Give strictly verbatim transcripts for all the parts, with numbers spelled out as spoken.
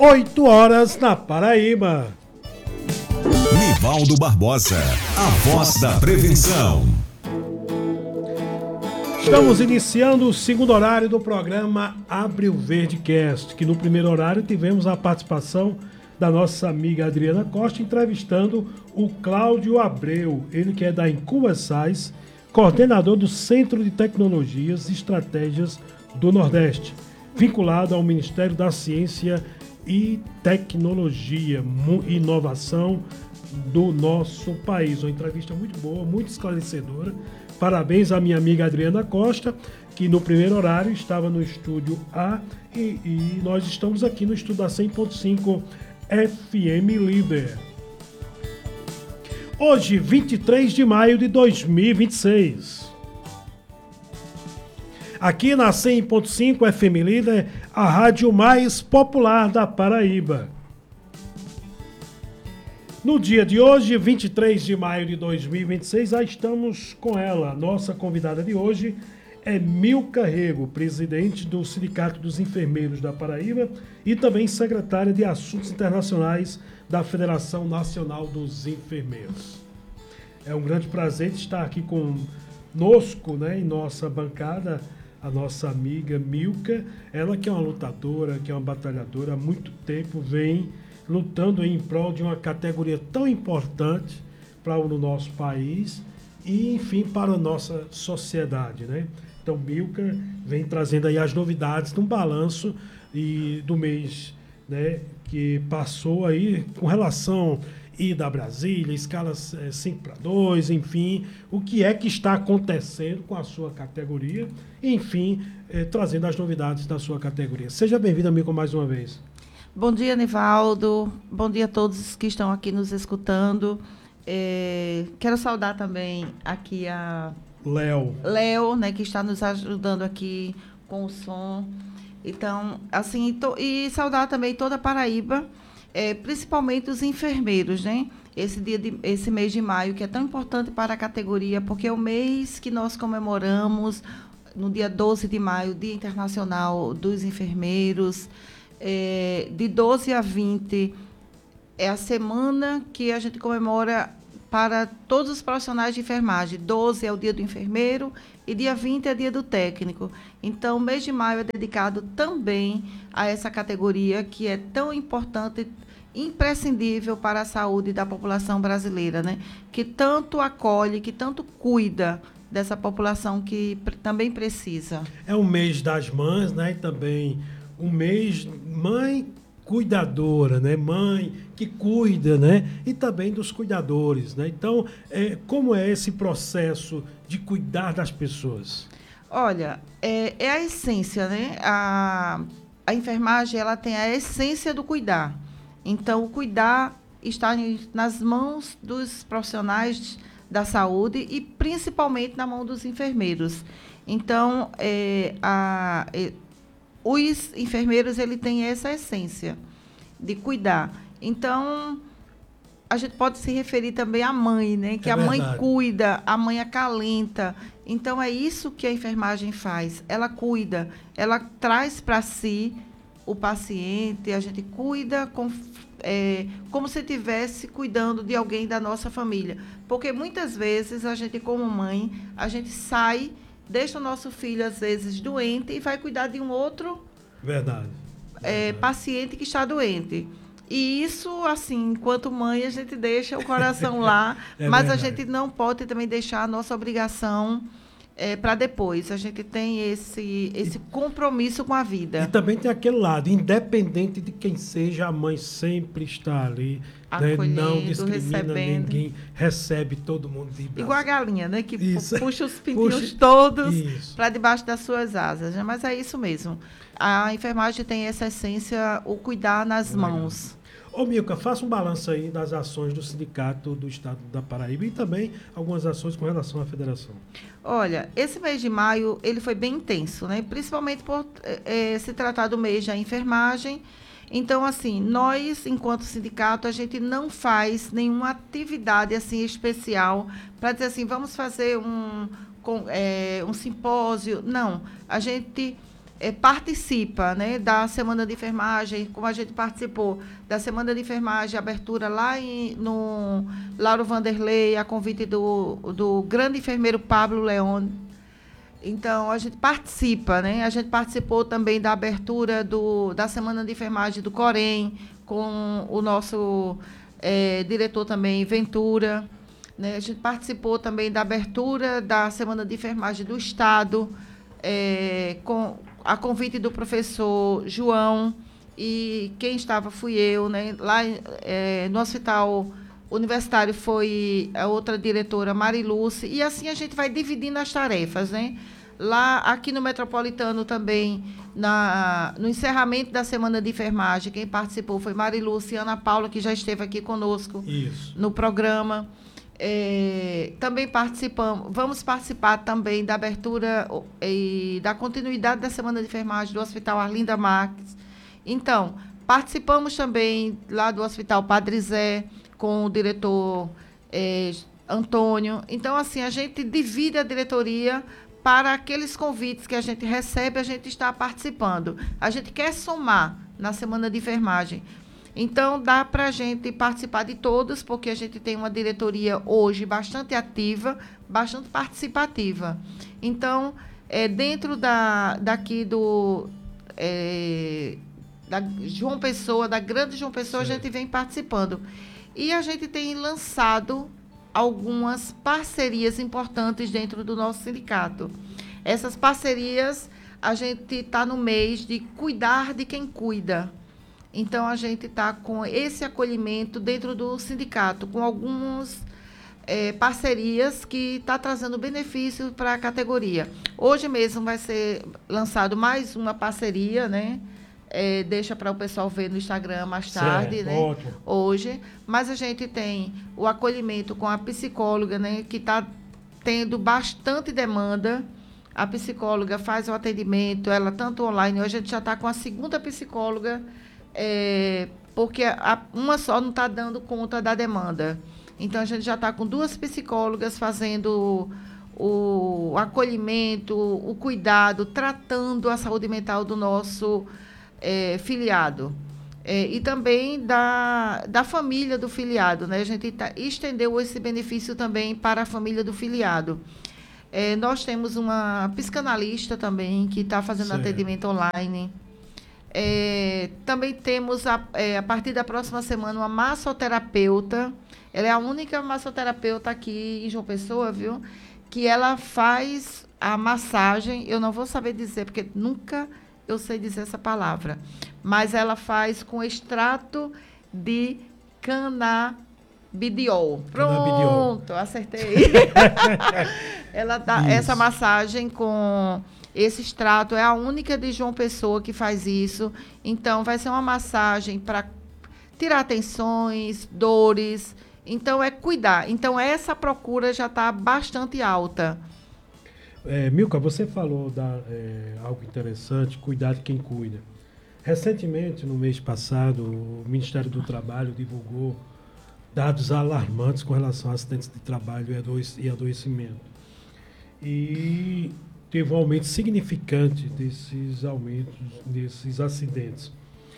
oito horas na Paraíba. Nivaldo Barbosa, a voz da prevenção. Estamos iniciando o segundo horário do programa Abre o Verdecast, que no primeiro horário tivemos a participação da nossa amiga Adriana Costa, entrevistando o Cláudio Abreu, ele que é da Incubaçais, coordenador do Centro de Tecnologias e Estratégias do Nordeste, vinculado ao Ministério da Ciência e Tecnologia, Inovação do nosso país. Uma entrevista muito boa, muito esclarecedora. Parabéns à minha amiga Adriana Costa, que no primeiro horário estava no estúdio A e, e nós estamos aqui no estúdio da cem ponto cinco F M Líder. Hoje, vinte e três de maio de dois mil e vinte e seis. Aqui na cem ponto cinco F M Líder, a rádio mais popular da Paraíba. No dia de hoje, vinte e três de maio de dois mil e vinte e seis, já estamos com ela. Nossa convidada de hoje é Milka Rego, presidente do Sindicato dos Enfermeiros da Paraíba e também secretária de Assuntos Internacionais da Federação Nacional dos Enfermeiros. É um grande prazer estar aqui conosco, né, em nossa bancada, a nossa amiga Milka, ela que é uma lutadora, que é uma batalhadora, há muito tempo vem lutando em prol de uma categoria tão importante para o nosso país e, enfim, para a nossa sociedade, né? Então, Milka vem trazendo aí as novidades de um balanço e do mês, né, que passou aí com relação ida a Brasília, escala cinco para dois, enfim, o que é que está acontecendo com a sua categoria, enfim, eh, trazendo as novidades da sua categoria. Seja bem-vinda, Milka, mais uma vez. Bom dia, Nivaldo. Bom dia a todos que estão aqui nos escutando. É, quero saudar também aqui a Léo. Léo, né, que está nos ajudando aqui com o som. Então, assim, to, e saudar também toda a Paraíba, é, principalmente os enfermeiros, né? Esse, dia de, esse mês de maio, que é tão importante para a categoria, porque é o mês que nós comemoramos, no dia doze de maio, Dia Internacional dos Enfermeiros. É, de doze a vinte é a semana que a gente comemora para todos os profissionais de enfermagem. doze é o dia do enfermeiro e dia vinte é dia do técnico. Então, o mês de maio é dedicado também a essa categoria que é tão importante, imprescindível para a saúde da população brasileira, né? Que tanto acolhe, que tanto cuida dessa população que pr- também precisa. É o mês das mães, né? E também um mês mãe cuidadora, né? Mãe que cuida, né? E também dos cuidadores, né? Então, é, como é esse processo de cuidar das pessoas? Olha, é, é a essência, né? A, a enfermagem, ela tem a essência do cuidar. Então, o cuidar está nas mãos dos profissionais da saúde e principalmente na mão dos enfermeiros. Então, é, a... É, os enfermeiros, ele tem essa essência de cuidar. Então, a gente pode se referir também à mãe, né? Que é a mãe verdade. cuida, a mãe acalenta. Então, é isso que a enfermagem faz. Ela cuida, ela traz para si o paciente, a gente cuida com, é, como se estivesse cuidando de alguém da nossa família. Porque muitas vezes, a gente, como mãe, a gente sai, deixa o nosso filho, às vezes, doente e vai cuidar de um outro Verdade. é, Verdade. paciente que está doente. E isso, assim, enquanto mãe, a gente deixa o coração lá, É mas verdade. a gente não pode também deixar a nossa obrigação é, para depois. A gente tem esse, esse compromisso com a vida. E também tem aquele lado, independente de quem seja, a mãe sempre está ali, né? Não discrimina recebendo. ninguém, recebe todo mundo de braço. Igual a galinha, né? Que Isso. puxa os pintinhos Puxa- todos Isso. para debaixo das suas asas. Né? Mas é isso mesmo. A enfermagem tem essa essência, o cuidar nas Legal. mãos. Ô, Milka, faça um balanço aí das ações do Sindicato do Estado da Paraíba e também algumas ações com relação à federação. Olha, esse mês de maio, ele foi bem intenso, né? Principalmente por eh, se tratar do mês da enfermagem. Então, assim, nós, enquanto sindicato, a gente não faz nenhuma atividade, assim, especial para dizer assim, vamos fazer um, com, eh, um simpósio. Não, a gente é, participa, né, da Semana de Enfermagem, como a gente participou da Semana de Enfermagem, abertura lá em, no Lauro Vanderlei, a convite do, do grande enfermeiro Pablo Leone. Então, a gente participa, né? A gente participou também da abertura do, da Semana de Enfermagem do Corém, com o nosso é, diretor também, Ventura. Né? A gente participou também da abertura da Semana de Enfermagem do Estado, é, com a convite do professor João, e quem estava fui eu. Né? Lá é, no Hospital Universitário foi a outra diretora, Mariluce, e assim a gente vai dividindo as tarefas, né? Lá, aqui no Metropolitano também, na, no encerramento da Semana de Enfermagem, quem participou foi Mariluce e Ana Paula, que já esteve aqui conosco Isso. no programa. É, também participamos, vamos participar também da abertura e da continuidade da Semana de Enfermagem do Hospital Arlinda Marques. Então, participamos também lá do Hospital Padre Zé, com o diretor é, Antônio. Então, assim, a gente divide a diretoria para aqueles convites que a gente recebe, a gente está participando. A gente quer somar na Semana de Enfermagem. Então, dá para a gente participar de todos, porque a gente tem uma diretoria hoje bastante ativa, bastante participativa. Então, é, dentro da, daqui do... É, da João Pessoa, da grande João Pessoa, Sim. a gente vem participando. E a gente tem lançado algumas parcerias importantes dentro do nosso sindicato. Essas parcerias, a gente está no mês de cuidar de quem cuida. Então, a gente está com esse acolhimento dentro do sindicato, com algumas é, parcerias que está trazendo benefícios para a categoria. Hoje mesmo vai ser lançado mais uma parceria, né? É, deixa para o pessoal ver no Instagram mais tarde, certo, né? Ótimo. Hoje. Mas a gente tem o acolhimento com a psicóloga, né? Que está tendo bastante demanda. A psicóloga faz o atendimento, ela tanto online. Hoje a gente já está com a segunda psicóloga, é, porque a, uma só não está dando conta da demanda. Então, a gente já está com duas psicólogas fazendo o, o acolhimento, o cuidado, tratando a saúde mental do nosso É, filiado. É, e também da, da família do filiado. Né? A gente tá, estendeu esse benefício também para a família do filiado. É, nós temos uma psicanalista também, que está fazendo certo. atendimento online. É, também temos, a, é, a partir da próxima semana, uma massoterapeuta. Ela é a única massoterapeuta aqui em João Pessoa, viu? Que ela faz a massagem. Eu não vou saber dizer, porque nunca... eu sei dizer essa palavra, mas ela faz com extrato de canabidiol. Pronto, acertei. Ela dá essa massagem com esse extrato, é a única de João Pessoa que faz isso. Então, vai ser uma massagem para tirar tensões, dores. Então, é cuidar. Então, essa procura já está bastante alta. É, Milka, você falou da, é, algo interessante, cuidar de quem cuida. Recentemente, no mês passado, o Ministério do Trabalho divulgou dados alarmantes com relação a acidentes de trabalho e adoecimento. E teve um aumento significante desses aumentos, desses acidentes.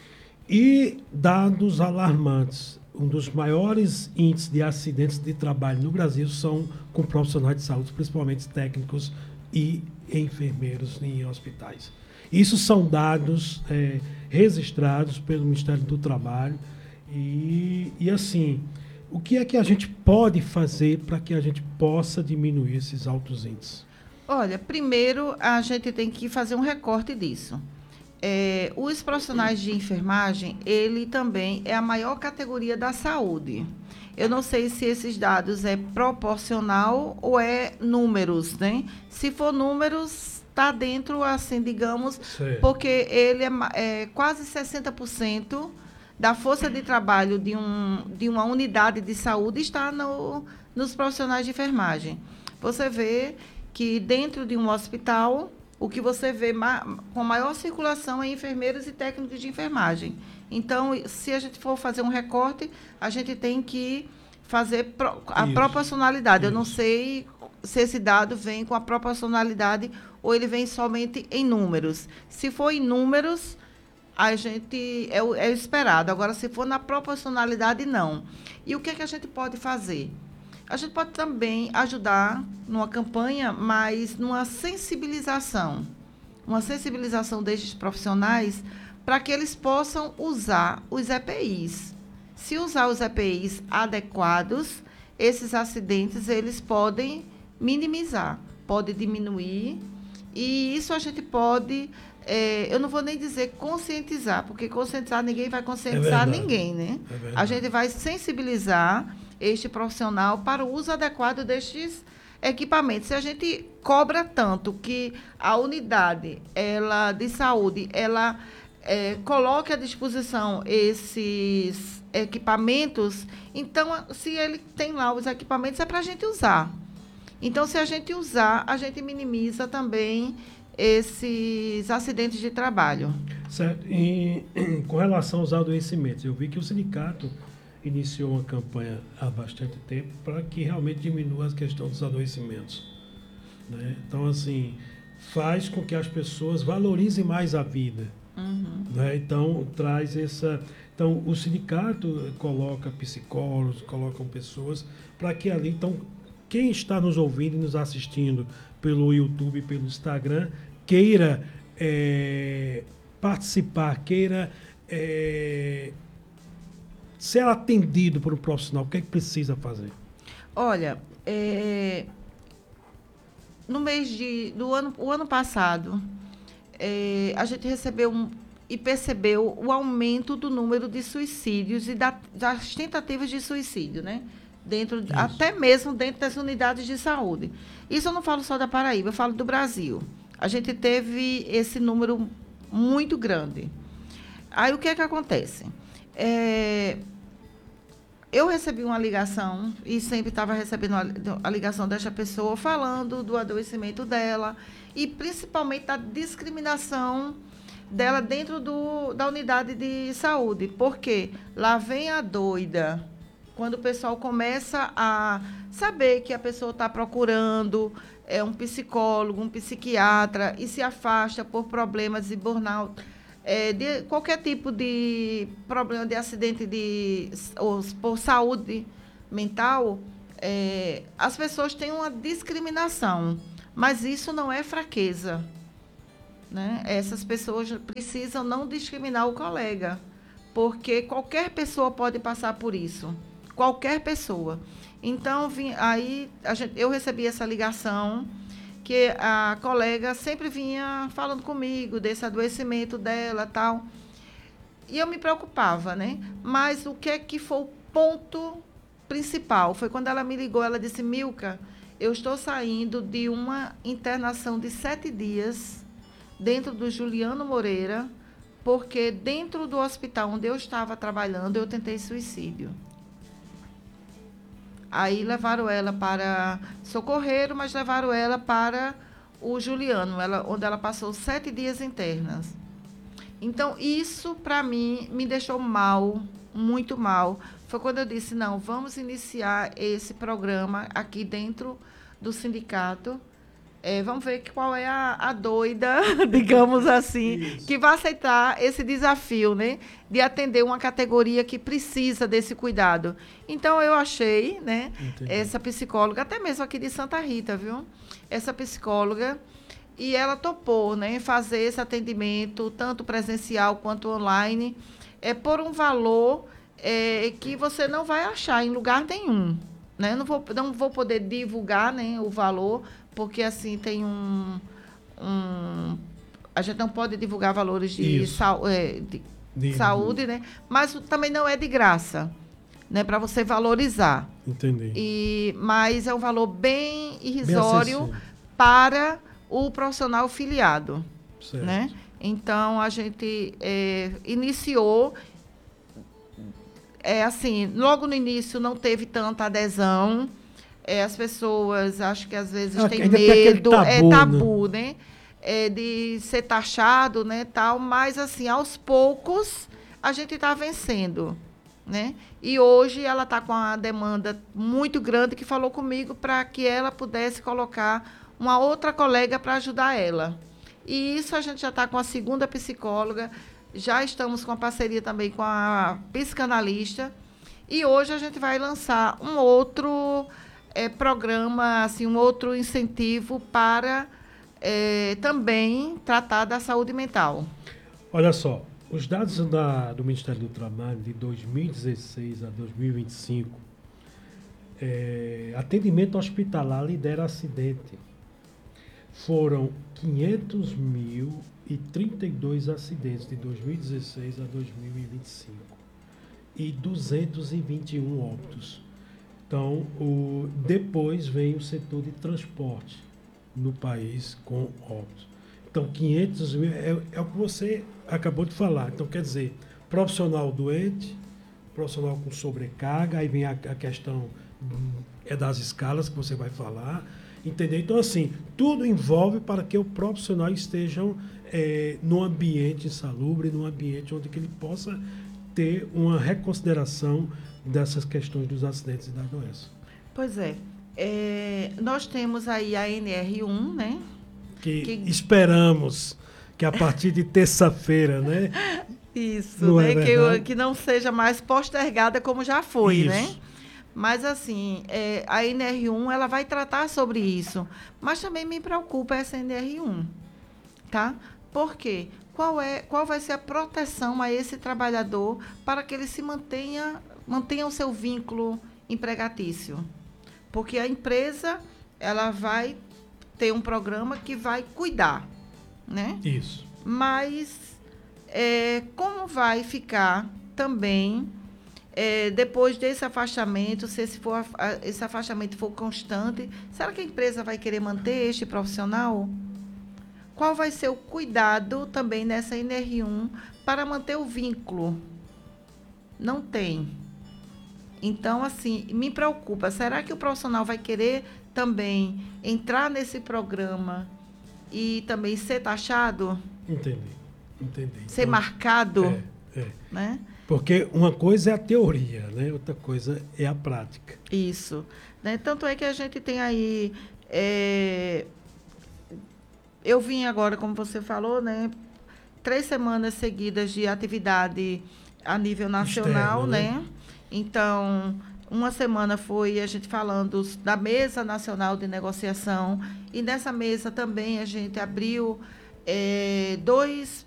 E dados alarmantes. Um dos maiores índices de acidentes de trabalho no Brasil são com profissionais de saúde, principalmente técnicos e enfermeiros em hospitais. Isso são dados é, registrados pelo Ministério do Trabalho. E, e, assim, o que é que a gente pode fazer para que a gente possa diminuir esses altos índices? Olha, primeiro a gente tem que fazer um recorte disso. É, os profissionais de enfermagem, ele também é a maior categoria da saúde. Eu não sei se esses dados é proporcional ou é números, né? Se for números, está dentro, assim, digamos, Sim. porque ele é, é quase sessenta por cento da força de trabalho de, um, de uma unidade de saúde está no, nos profissionais de enfermagem. Você vê que dentro de um hospital, o que você vê ma- com maior circulação é enfermeiros e técnicos de enfermagem. Então, se a gente for fazer um recorte, a gente tem que fazer pro- a Isso. proporcionalidade. Isso. Eu não sei se esse dado vem com a proporcionalidade ou ele vem somente em números. Se for em números, a gente é o, é o esperado. Agora, se for na proporcionalidade, não. E o que é que a gente pode fazer? A gente pode também ajudar numa campanha, mas numa sensibilização. Uma sensibilização destes profissionais para que eles possam usar os E P Is. Se usar os E P Is adequados, esses acidentes eles podem minimizar, podem diminuir, e isso a gente pode, é, eu não vou nem dizer conscientizar, porque conscientizar ninguém vai conscientizar é ninguém, né? É a gente vai sensibilizar este profissional para o uso adequado destes equipamentos. Se a gente cobra tanto que a unidade ela, de saúde, ela é, coloque à disposição esses equipamentos, então, se ele tem lá os equipamentos, é para a gente usar. Então, se a gente usar, a gente minimiza também esses acidentes de trabalho. Certo. E com relação aos adoecimentos, eu vi que o sindicato iniciou uma campanha há bastante tempo para que realmente diminua a questão dos adoecimentos, né? Então, assim, faz com que as pessoas valorizem mais a vida. Uhum. Né? Então, traz essa... Então, o sindicato coloca psicólogos, colocam pessoas para que ali... Então, quem está nos ouvindo e nos assistindo pelo YouTube, pelo Instagram, queira é, participar, queira é, ser atendido por um profissional, o que é que precisa fazer? Olha, é, no mês de... Do ano, o ano passado, é, a gente recebeu um... e percebeu o aumento do número de suicídios e da, das tentativas de suicídio, né? Dentro, até mesmo dentro das unidades de saúde. Isso eu não falo só da Paraíba, eu falo do Brasil. A gente teve esse número muito grande. Aí, o que é que acontece? É, eu recebi uma ligação, e sempre estava recebendo a, a ligação desta pessoa, falando do adoecimento dela, e principalmente da discriminação dela dentro do, da unidade de saúde. Porque lá vem a doida. Quando o pessoal começa a saber que a pessoa está procurando é, um psicólogo, um psiquiatra, e se afasta por problemas de burnout, é, de qualquer tipo de problema de acidente de, ou por saúde mental, é, as pessoas têm uma discriminação. Mas isso não é fraqueza, né? Essas pessoas precisam não discriminar o colega, porque qualquer pessoa pode passar por isso. Qualquer pessoa. Então, vim, aí a gente, eu recebi essa ligação, que a colega sempre vinha falando comigo desse adoecimento dela, tal. E eu me preocupava, né? Mas o que é que foi o ponto principal? Foi quando ela me ligou, ela disse: Milka, eu estou saindo de uma internação de sete dias dentro do Juliano Moreira, porque dentro do hospital onde eu estava trabalhando, eu tentei suicídio. Aí levaram ela para Socorreiro, mas levaram ela para o Juliano, ela, onde ela passou sete dias internas. Então, isso, para mim, me deixou mal, muito mal. Foi quando eu disse, não, vamos iniciar esse programa aqui dentro do sindicato. É, vamos ver qual é a, a doida, digamos assim, isso, que vai aceitar esse desafio, né, de atender uma categoria que precisa desse cuidado. Então, eu achei, né, essa psicóloga, até mesmo aqui de Santa Rita, viu? Essa psicóloga, e ela topou, né, fazer esse atendimento, tanto presencial quanto online, é, por um valor é, que você não vai achar em lugar nenhum. Né? Não vou, não vou poder divulgar, né, o valor, porque assim tem um, um... A gente não pode divulgar valores de, sal, é, de, de saúde, né? Mas também não é de graça, né, para você valorizar. Entendi. E, mas é um valor bem irrisório bem para o profissional filiado. Certo. Né? Então, a gente é, iniciou... É assim, logo no início não teve tanta adesão. É, as pessoas, acho que às vezes ah, têm medo, tabu, é tabu, né? né? É, de ser taxado, né, tal. Mas, assim, aos poucos, a gente está vencendo. né? E hoje ela está com uma demanda muito grande que falou comigo para que ela pudesse colocar uma outra colega para ajudar ela. E isso a gente já está com a segunda psicóloga, já estamos com a parceria também com a psicanalista, e hoje a gente vai lançar um outro é, programa, assim, um outro incentivo para é, também tratar da saúde mental. Olha só, os dados da, do Ministério do Trabalho de dois mil e dezesseis a dois mil e vinte e cinco, é, atendimento hospitalar lidera acidente. Foram quinhentos mil e trinta e dois acidentes de dois mil e dezesseis a dois mil e vinte e cinco e duzentos e vinte e um óbitos. Então, o, depois vem o setor de transporte no país com óbitos. Então, quinhentos mil é, é o que você acabou de falar. Então, quer dizer, profissional doente, profissional com sobrecarga, aí vem a, a questão é das escalas que você vai falar, entendeu? Então, assim, tudo envolve para que o profissional esteja é, num ambiente insalubre, num ambiente onde que ele possa ter uma reconsideração dessas questões dos acidentes e das doenças. Pois é. é nós temos aí a N R um, né? Que, que esperamos que a partir de terça-feira, né? Isso, não né? É que, que não seja mais postergada como já foi, isso. Né? Mas, assim, é, a N R um, ela vai tratar sobre isso. Mas também me preocupa essa N R um, tá? Por quê? Qual, é, qual vai ser a proteção a esse trabalhador para que ele se mantenha, mantenha o seu vínculo empregatício? Porque a empresa, ela vai ter um programa que vai cuidar, né? Isso. Mas é, como vai ficar também... É, depois desse afastamento, se esse, for, esse afastamento for constante, será que a empresa vai querer manter este profissional? Qual vai ser o cuidado também nessa N R um para manter o vínculo? Não tem. Então, assim, me preocupa. Será que o profissional vai querer também entrar nesse programa e também ser taxado? Entendi, entendi. Ser então, marcado? É, é. Né? Porque uma coisa é a teoria, né? Outra coisa é a prática. Isso. Né? Tanto é que a gente tem aí... É... Eu vim agora, como você falou, né? Três semanas seguidas de atividade a nível nacional, Externo, né? né? Então, uma semana foi a gente falando da Mesa Nacional de Negociação, e nessa mesa também a gente abriu é, dois...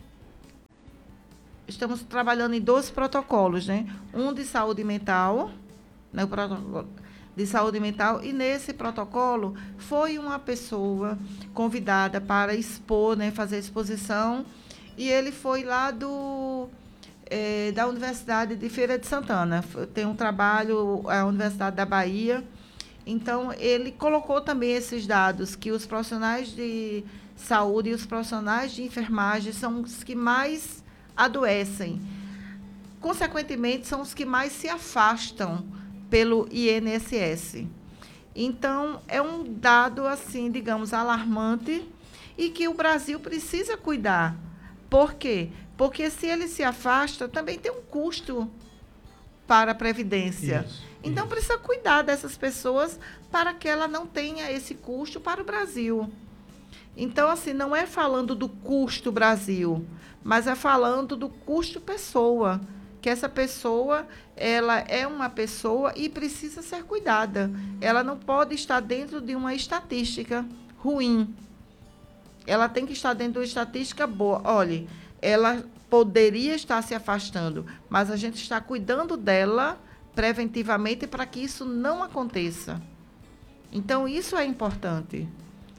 Estamos trabalhando em dois protocolos, né? Um de saúde mental, né? O protocolo de saúde mental, e nesse protocolo foi uma pessoa convidada para expor, né? Fazer exposição, e ele foi lá do, é, da Universidade de Feira de Santana. Tem um trabalho, a Universidade da Bahia. Então, ele colocou também esses dados, que os profissionais de saúde e os profissionais de enfermagem são os que mais adoecem. Consequentemente, são os que mais se afastam pelo I N S S. Então, é um dado, assim, digamos, alarmante, e que o Brasil precisa cuidar. Por quê? Porque se ele se afasta, também tem um custo para a Previdência. Isso, então, isso. precisa cuidar dessas pessoas para que ela não tenha esse custo para o Brasil. Então, assim, não é falando do custo Brasil, mas é falando do custo pessoa, que essa pessoa, ela é uma pessoa e precisa ser cuidada. Ela não pode estar dentro de uma estatística ruim. Ela tem que estar dentro de uma estatística boa. Olha, ela poderia estar se afastando, mas a gente está cuidando dela preventivamente para que isso não aconteça. Então, isso é importante.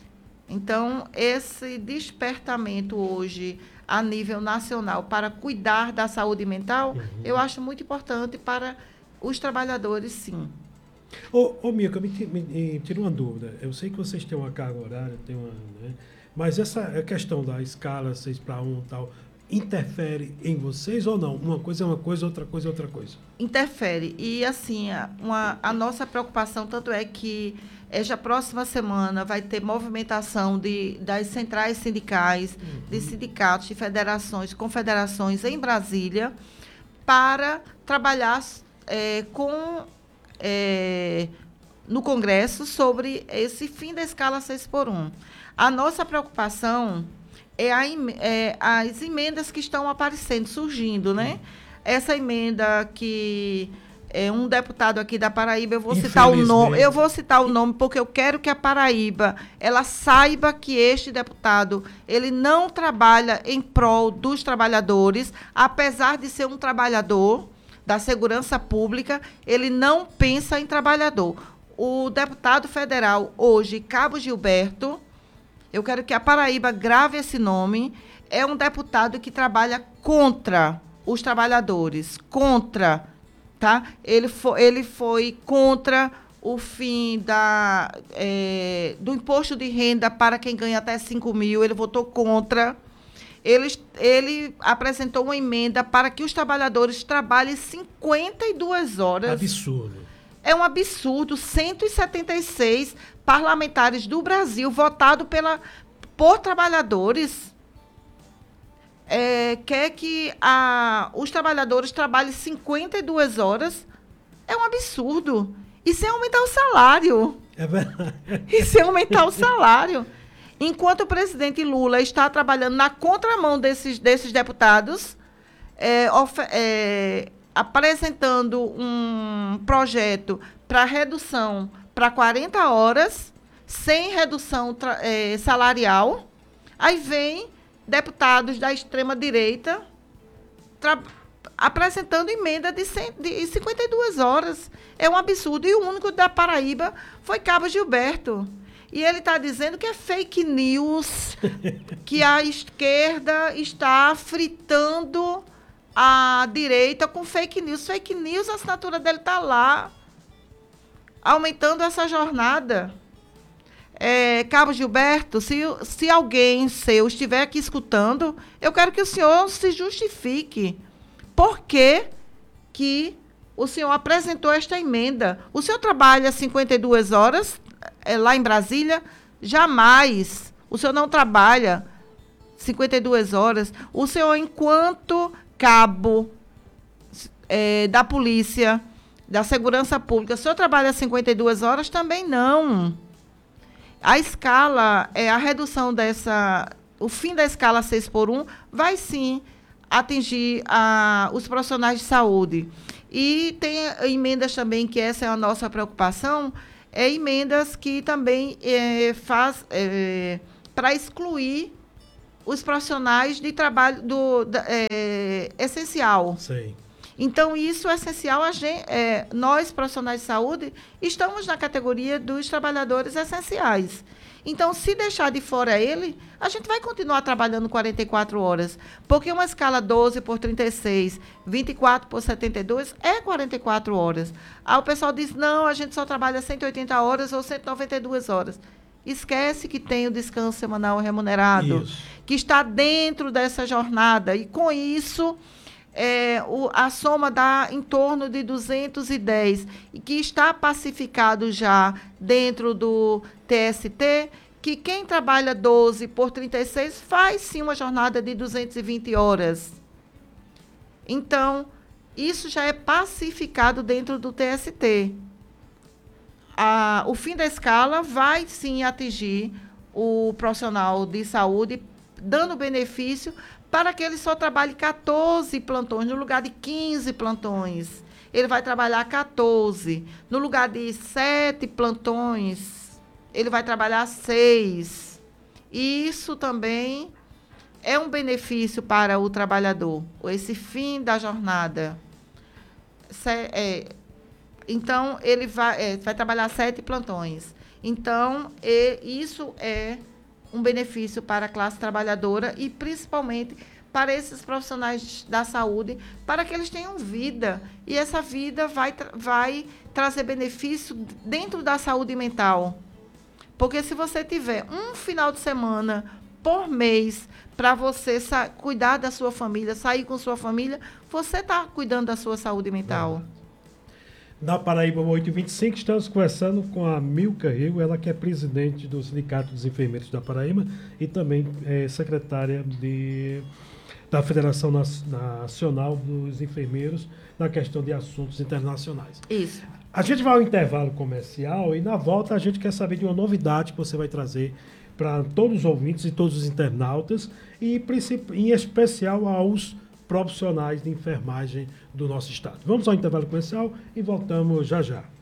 Então, esse despertamento hoje, a nível nacional, para cuidar da saúde mental, uhum. eu acho muito importante para os trabalhadores, sim. Ô, ô Milka, me, me, me tira uma dúvida. Eu sei que vocês têm uma carga horária, tem uma, né? Mas essa questão da escala seis para um e tal, interfere em vocês ou não? Uma coisa é uma coisa, outra coisa é outra coisa. Interfere. E, assim, uma, a nossa preocupação, tanto é que é, já próxima semana vai ter movimentação de, das centrais sindicais, uhum. de sindicatos, de federações, confederações em Brasília, para trabalhar é, com, é, no Congresso sobre esse fim da escala seis por um. A nossa preocupação é, a, é as emendas que estão aparecendo, surgindo, né? Essa emenda que é um deputado aqui da Paraíba, eu vou citar o nome, eu vou citar o nome porque eu quero que a Paraíba ela saiba que este deputado ele não trabalha em prol dos trabalhadores, apesar de ser um trabalhador da segurança pública, ele não pensa em trabalhador. O deputado federal hoje, Cabo Gilberto, eu quero que a Paraíba grave esse nome, é um deputado que trabalha contra os trabalhadores, contra, tá? Ele foi, ele foi contra o fim da, é, do imposto de renda para quem ganha até cinco mil, ele votou contra. Ele, ele apresentou uma emenda para que os trabalhadores trabalhem cinquenta e duas horas. Absurdo. É um absurdo. cento e setenta e seis parlamentares do Brasil votados pela, por trabalhadores é, quer que a, os trabalhadores trabalhem cinquenta e duas horas. É um absurdo. Isso é aumentar o salário. É verdade. Isso é aumentar o salário. Enquanto o presidente Lula está trabalhando na contramão desses, desses deputados, é, of, é, apresentando um projeto para redução para quarenta horas, sem redução é, salarial, aí vem deputados da extrema-direita apresentando emenda de, cem, de cinquenta e duas horas. É um absurdo. E o único da Paraíba foi Cabo Gilberto. E ele está dizendo que é fake news, que a esquerda está fritando a direita com fake news. Fake news, a assinatura dele está lá, aumentando essa jornada. É, Cabo Gilberto, se, se alguém seu estiver aqui escutando, eu quero que o senhor se justifique. Por que que o senhor apresentou esta emenda? O senhor trabalha cinquenta e duas horas é, lá em Brasília? Jamais. O senhor não trabalha cinquenta e duas horas. O senhor, enquanto cabo é, da polícia, da segurança pública, o senhor trabalha cinquenta e duas horas? Também não. A escala, é, a redução dessa, o fim da escala seis por um vai sim atingir a, os profissionais de saúde. E tem emendas também, que essa é a nossa preocupação, é emendas que também é, faz é, para excluir os profissionais de trabalho do, da, é, essencial. Sei. Então, isso é essencial. A gente, é, nós, profissionais de saúde, estamos na categoria dos trabalhadores essenciais. Então, se deixar de fora ele, a gente vai continuar trabalhando quarenta e quatro horas. Porque uma escala doze por trinta e seis, vinte e quatro por setenta e dois é quarenta e quatro horas. Aí o pessoal diz, não, a gente só trabalha cento e oitenta horas ou cento e noventa e duas horas. Esquece que tem o descanso semanal remunerado, isso, que está dentro dessa jornada. E, com isso, é, o, a soma dá em torno de duzentos e dez, e que está pacificado já dentro do T S T, que quem trabalha doze por trinta e seis faz, sim, uma jornada de duzentas e vinte horas. Então, isso já é pacificado dentro do T S T. A, o fim da escala vai, sim, atingir o profissional de saúde, dando benefício para que ele só trabalhe quatorze plantões, no lugar de quinze plantões. Ele vai trabalhar quatorze. No lugar de sete plantões, ele vai trabalhar seis. E isso também é um benefício para o trabalhador, esse fim da jornada. Se, é, então, ele vai, é, vai trabalhar sete plantões. Então, e, isso é um benefício para a classe trabalhadora e, principalmente, para esses profissionais da saúde, para que eles tenham vida. E essa vida vai, tra- vai trazer benefício dentro da saúde mental. Porque se você tiver um final de semana por mês para você sa- cuidar da sua família, sair com sua família, você está cuidando da sua saúde mental. Na Paraíba oito e vinte e cinco, estamos conversando com a Milka Rego, ela que é presidente do Sindicato dos Enfermeiros da Paraíba e também é secretária de da Federação Nacional dos Enfermeiros na questão de assuntos internacionais. Isso. A gente vai ao intervalo comercial e na volta a gente quer saber de uma novidade que você vai trazer para todos os ouvintes e todos os internautas e em especial aos profissionais de enfermagem do nosso estado. Vamos ao intervalo comercial e voltamos já já.